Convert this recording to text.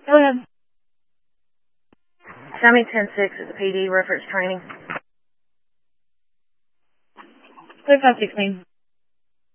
Go ahead. Show me 10-6 at the PD reference training. 3516.